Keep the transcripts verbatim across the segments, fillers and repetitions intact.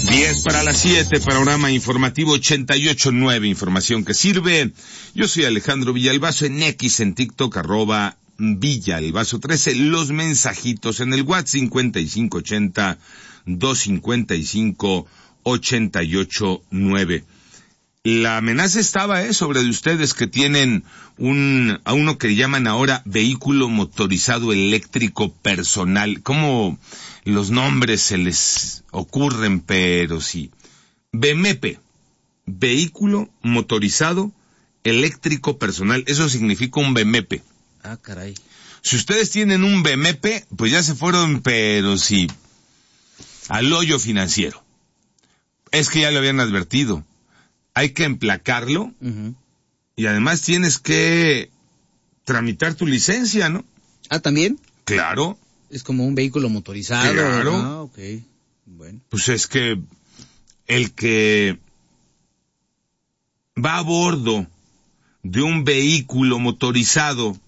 diez para las siete, panorama informativo ochenta y ocho punto nueve, información que sirve. Yo soy Alejandro Villalbazo, en X, en TikTok, arroba Villalbazo trece, los mensajitos en el WhatsApp cincuenta y cinco ochenta, doscientos cincuenta y cinco, ochenta y ocho nueve. La amenaza estaba, eh, sobre de ustedes que tienen un, a uno que llaman ahora vehículo motorizado eléctrico personal. ¿Cómo los nombres se les ocurren? Pero sí. B M P, vehículo motorizado eléctrico personal. Eso significa un B M P. Ah, caray. Si ustedes tienen un B M P, pues ya se fueron, pero sí, al hoyo financiero. Es que ya lo habían advertido. Hay que emplacarlo, uh-huh, y además tienes que tramitar tu licencia, ¿no? Ah, ¿también? Claro. Es como un vehículo motorizado. Claro. Ah, ok. Bueno. Pues es que el que va a bordo de un vehículo motorizado,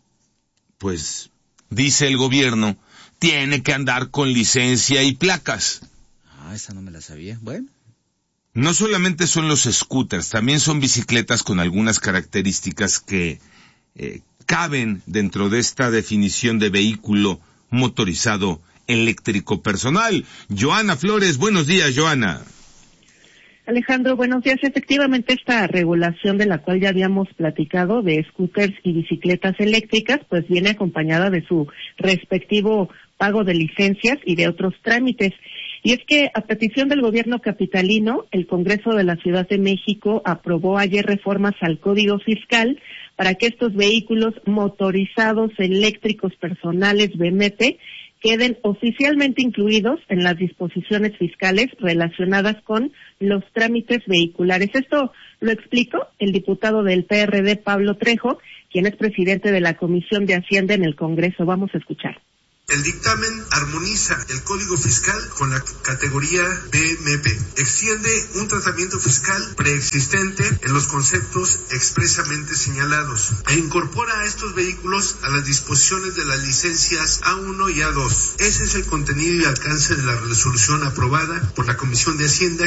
pues, dice el gobierno, tiene que andar con licencia y placas. Ah, esa no me la sabía. Bueno. No solamente son los scooters, también son bicicletas con algunas características que eh, caben dentro de esta definición de vehículo motorizado eléctrico personal. Joana Flores, buenos días, Joana. Alejandro, buenos días. Efectivamente, esta regulación de la cual ya habíamos platicado de scooters y bicicletas eléctricas, pues viene acompañada de su respectivo pago de licencias y de otros trámites. Y es que, a petición del gobierno capitalino, el Congreso de la Ciudad de México aprobó ayer reformas al Código Fiscal para que estos vehículos motorizados eléctricos personales B M P queden oficialmente incluidos en las disposiciones fiscales relacionadas con los trámites vehiculares. Esto lo explicó el diputado del P R D, Pablo Trejo, quien es presidente de la Comisión de Hacienda en el Congreso. Vamos a escuchar. El dictamen armoniza el Código Fiscal con la categoría B M P. Extiende un tratamiento fiscal preexistente en los conceptos expresamente señalados e incorpora a estos vehículos a las disposiciones de las licencias A uno y A dos. Ese es el contenido y alcance de la resolución aprobada por la Comisión de Hacienda.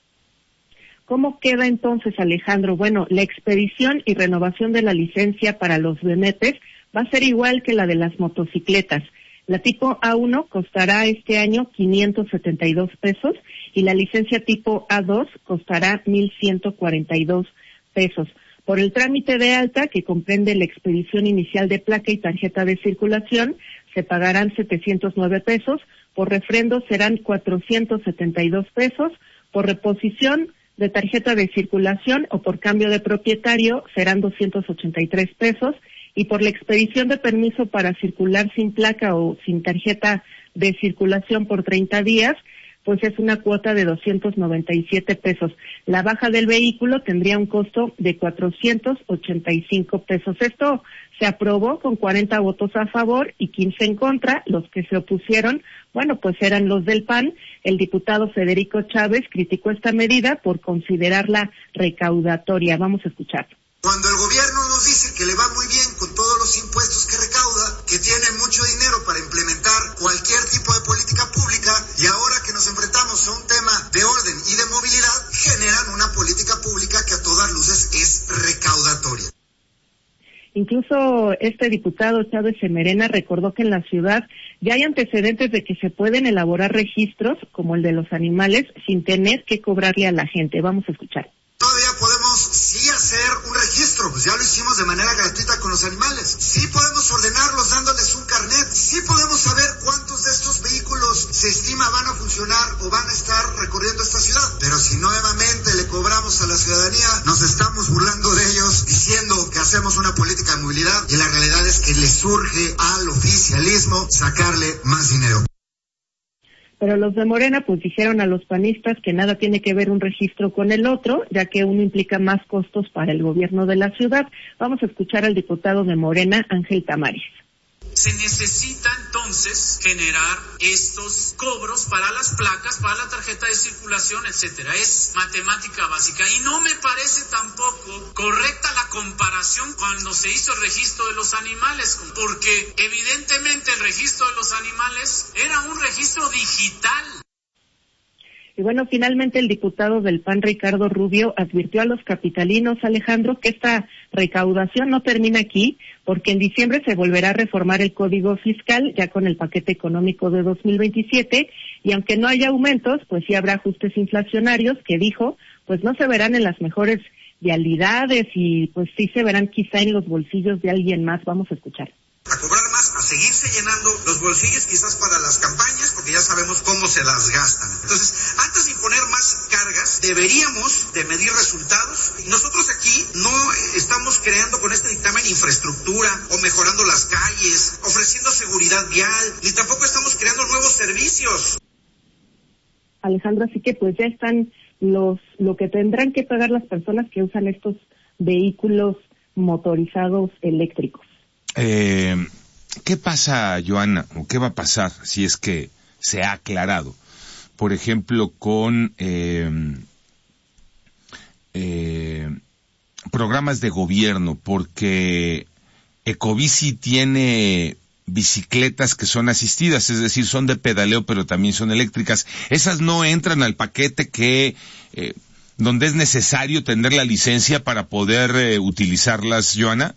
¿Cómo queda entonces, Alejandro? Bueno, la expedición y renovación de la licencia para los B M Ps va a ser igual que la de las motocicletas. La tipo A uno costará este año quinientos setenta y dos pesos y la licencia tipo A dos costará mil ciento cuarenta y dos pesos. Por el trámite de alta, que comprende la expedición inicial de placa y tarjeta de circulación, se pagarán setecientos nueve pesos, por refrendo serán cuatrocientos setenta y dos pesos, por reposición de tarjeta de circulación o por cambio de propietario serán doscientos ochenta y tres pesos, y por la expedición de permiso para circular sin placa o sin tarjeta de circulación por treinta días, pues es una cuota de doscientos noventa y siete pesos. La baja del vehículo tendría un costo de cuatrocientos ochenta y cinco pesos. Esto se aprobó con cuarenta votos a favor y quince en contra. Los que se opusieron, bueno, pues eran los del P A N. El diputado Federico Chávez criticó esta medida por considerarla recaudatoria. Vamos a escuchar. Cuando el gobierno nos dice que le va muy bien con todos los impuestos que recauda, que tiene mucho dinero para implementar cualquier tipo de política pública, y ahora que nos enfrentamos a un tema de orden y de movilidad, generan una política pública que a todas luces es recaudatoria. Incluso este diputado Chávez Semerena recordó que en la ciudad ya hay antecedentes de que se pueden elaborar registros, como el de los animales, sin tener que cobrarle a la gente. Vamos a escuchar. Todavía podemos sí hacer un registro, pues ya lo hicimos de manera gratuita con los animales. Sí podemos ordenarlos dándoles un carnet. Sí podemos saber cuántos de estos vehículos se estima van a funcionar o van a estar recorriendo esta ciudad. Pero si nuevamente le cobramos a la ciudadanía, nos estamos burlando de ellos, diciendo que hacemos una política de movilidad, y la realidad es que le surge al oficialismo sacarle más dinero. Pero los de Morena pues dijeron a los panistas que nada tiene que ver un registro con el otro, ya que uno implica más costos para el gobierno de la ciudad. Vamos a escuchar al diputado de Morena, Ángel Tamariz. Se necesita entonces generar estos cobros para las placas, para la tarjeta de circulación, etcétera. Es matemática básica y no me parece tampoco correcta la comparación cuando se hizo el registro de los animales, porque evidentemente el registro de los animales era un registro digital. Y bueno, finalmente el diputado del P A N, Ricardo Rubio, advirtió a los capitalinos, Alejandro, que esta recaudación no termina aquí, porque en diciembre se volverá a reformar el Código Fiscal, ya con el paquete económico de dos mil veintisiete, y aunque no haya aumentos, pues sí habrá ajustes inflacionarios, que dijo, pues no se verán en las mejores vialidades y pues sí se verán quizá en los bolsillos de alguien más. Vamos a escuchar. A cobrar más, a seguirse llenando los bolsillos quizás para las campañas, porque ya sabemos cómo se las gastan. Entonces, antes de imponer más cargas, deberíamos de medir resultados. Nosotros aquí no estamos creando con este dictamen infraestructura o mejorando las calles, ofreciendo seguridad vial, ni tampoco estamos creando nuevos servicios. Alejandro, así que pues ya están los lo que tendrán que pagar las personas que usan estos vehículos motorizados eléctricos. Eh, ¿Qué pasa, Joana, o qué va a pasar si es que se ha aclarado? Por ejemplo, con eh, eh, programas de gobierno, porque Ecobici tiene bicicletas que son asistidas, es decir, son de pedaleo, pero también son eléctricas. Esas no entran al paquete que eh, donde es necesario tener la licencia para poder eh, utilizarlas, Joana.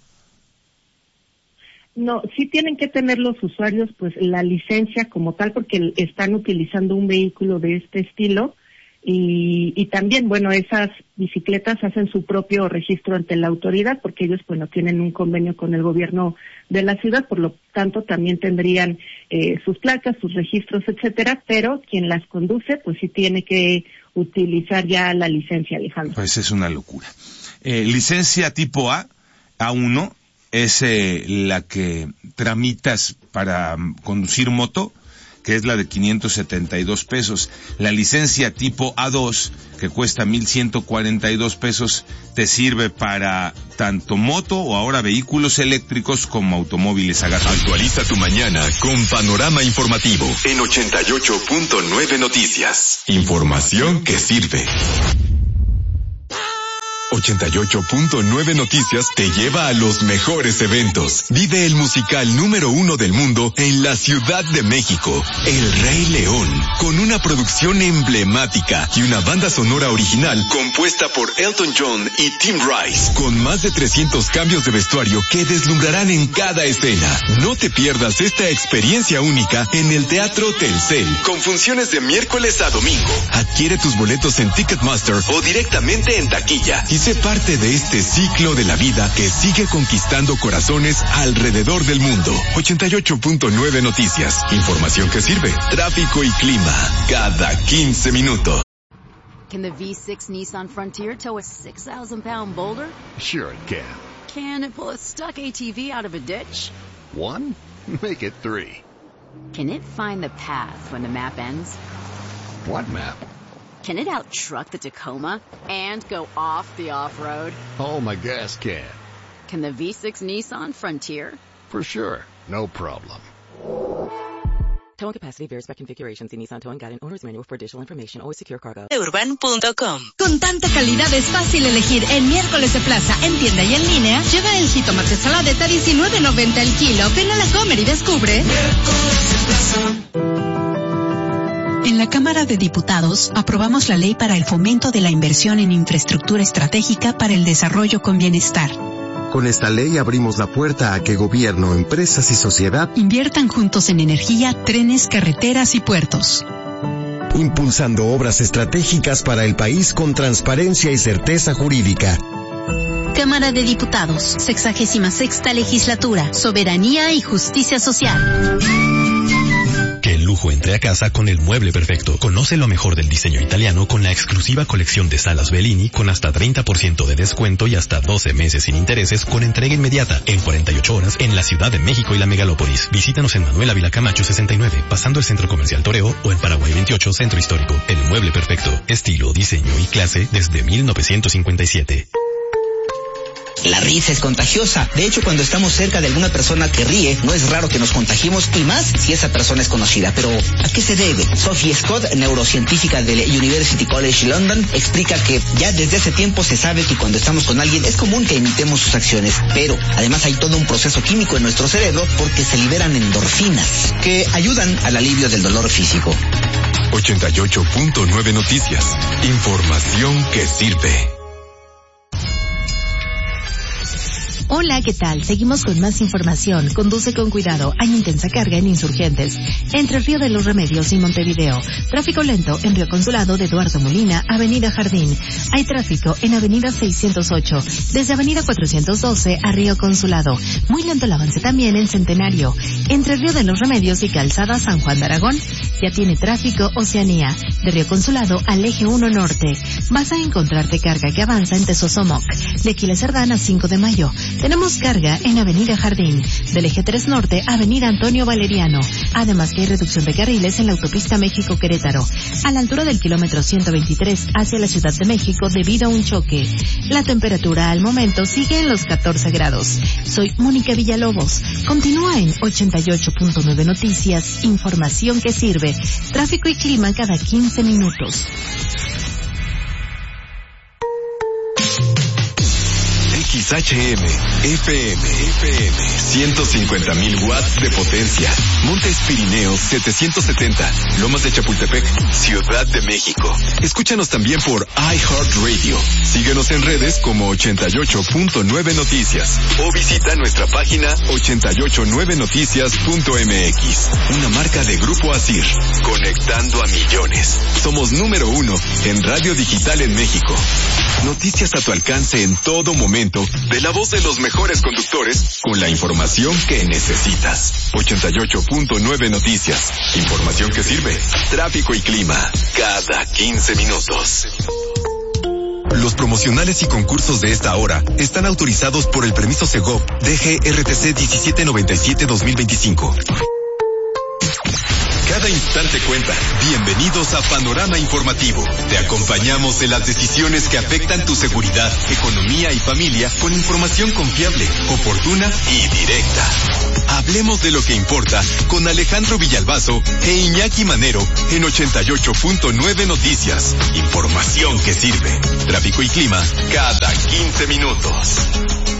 No, sí tienen que tener los usuarios pues la licencia como tal, porque están utilizando un vehículo de este estilo. Y, y también, bueno, esas bicicletas hacen su propio registro ante la autoridad, porque ellos, bueno, tienen un convenio con el gobierno de la ciudad, por lo tanto también tendrían eh, sus placas, sus registros, etcétera, pero quien las conduce, pues sí tiene que utilizar ya la licencia, Alejandro. Pues es una locura. Eh, licencia tipo A, A uno, es eh, la que tramitas para um, conducir moto, que es la de quinientos setenta y dos pesos. La licencia tipo A dos, que cuesta mil ciento cuarenta y dos pesos, te sirve para tanto moto o ahora vehículos eléctricos como automóviles a gasolina. Actualiza tu mañana con Panorama Informativo en ochenta y ocho punto nueve Noticias. Información que sirve. ochenta y ocho punto nueve Noticias te lleva a los mejores eventos. Vive el musical número uno del mundo en la Ciudad de México, El Rey León, con una producción emblemática y una banda sonora original compuesta por Elton John y Tim Rice, con más de trescientos cambios de vestuario que deslumbrarán en cada escena. No te pierdas esta experiencia única en el Teatro Telcel, con funciones de miércoles a domingo. Adquiere tus boletos en Ticketmaster o directamente en taquilla y sé parte de este ciclo de la vida que sigue conquistando corazones alrededor del mundo. ochenta y ocho punto nueve Noticias. Información que sirve. Tráfico y clima. Cada quince minutos. Can the V six Nissan Frontier tow a six thousand pound boulder? Sure it can. Can it pull a stuck A T V out of a ditch? One? Make it three. Can it find the path when the map ends? What map? Can it out-truck the Tacoma and go off the off-road? Oh, my gas can. Can the V six Nissan Frontier? For sure. No problem. Towing capacity varies by configuration. See Nissan Towing Guide and Owner's Manual for additional information. Always secure cargo. urban punto com. Con tanta calidad es fácil elegir. En miércoles de plaza, en tienda y en línea, lleva el jitomate saladeta diecinueve noventa el kilo. Ven a la Comer y descubre. Miércoles de plaza. En la Cámara de Diputados aprobamos la ley para el fomento de la inversión en infraestructura estratégica para el desarrollo con bienestar. Con esta ley abrimos la puerta a que gobierno, empresas y sociedad inviertan juntos en energía, trenes, carreteras y puertos. Impulsando obras estratégicas para el país con transparencia y certeza jurídica. Cámara de Diputados, sexagésima sexta legislatura, soberanía y justicia social. Que el lujo entre a casa con el mueble perfecto. Conoce lo mejor del diseño italiano con la exclusiva colección de salas Bellini con hasta treinta por ciento de descuento y hasta doce meses sin intereses con entrega inmediata en cuarenta y ocho horas en la Ciudad de México y la Megalópolis. Visítanos en Manuel Ávila Camacho sesenta y nueve, pasando el Centro Comercial Toreo o en Paraguay veintiocho, Centro Histórico. El mueble perfecto. Estilo, diseño y clase desde mil novecientos cincuenta y siete. La risa es contagiosa. De hecho, cuando estamos cerca de alguna persona que ríe, no es raro que nos contagiemos, y más si esa persona es conocida. Pero, ¿a qué se debe? Sophie Scott, neurocientífica del University College London, explica que ya desde hace tiempo se sabe que cuando estamos con alguien es común que imitemos sus acciones. Pero, además hay todo un proceso químico en nuestro cerebro porque se liberan endorfinas que ayudan al alivio del dolor físico. ochenta y ocho punto nueve Noticias. Información que sirve. Hola, ¿qué tal? Seguimos con más información. Conduce con cuidado. Hay intensa carga en Insurgentes, entre Río de los Remedios y Montevideo. Tráfico lento en Río Consulado de Eduardo Molina, Avenida Jardín. Hay tráfico en Avenida seiscientos ocho, desde Avenida cuatrocientos doce a Río Consulado. Muy lento el avance también en Centenario, entre Río de los Remedios y Calzada San Juan de Aragón. Ya tiene tráfico Oceanía, de Río Consulado al Eje uno Norte. Vas a encontrarte carga que avanza en Tezosomoc, de Aquiles Cerdán a cinco de mayo. Tenemos carga en Avenida Jardín, del Eje tres Norte a Avenida Antonio Valeriano. Además que hay reducción de carriles en la autopista México-Querétaro, a la altura del kilómetro ciento veintitrés hacia la Ciudad de México debido a un choque. La temperatura al momento sigue en los catorce grados. Soy Mónica Villalobos. Continúa en ochenta y ocho punto nueve Noticias, información que sirve. Tráfico y clima cada quince minutos. X H M, F M, F M, ciento cincuenta mil watts de potencia. Montes Pirineos setecientos setenta, Lomas de Chapultepec, Ciudad de México. Escúchanos también por iHeartRadio. Síguenos en redes como ochenta y ocho punto nueve Noticias o visita nuestra página ochenta y ocho nueve noticias punto m x. Una marca de Grupo Asir, conectando a millones. Somos número uno en radio digital en México. Noticias a tu alcance en todo momento, de la voz de los mejores conductores, con la información que necesitas. ochenta y ocho punto nueve Noticias. Información que sirve. Tráfico y clima. Cada quince minutos. Los promocionales y concursos de esta hora están autorizados por el permiso Segov D G R T C diecisiete noventa y siete dos mil veinticinco. Cada instante cuenta. Bienvenidos a Panorama Informativo. Te acompañamos en las decisiones que afectan tu seguridad, economía y familia con información confiable, oportuna y directa. Hablemos de lo que importa con Alejandro Villalbazo e Iñaki Manero en ochenta y ocho punto nueve Noticias. Información que sirve. Tráfico y clima cada quince minutos.